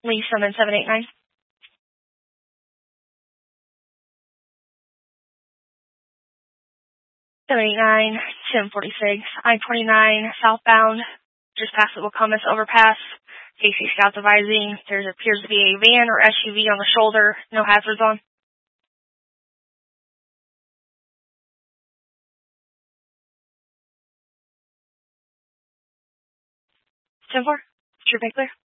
Lee Summon 789. 789, 1046, I-29 southbound, just past the Wacomas overpass. KC Scouts advising there appears to be a van or SUV on the shoulder, no hazards on. 10-4, true, clear.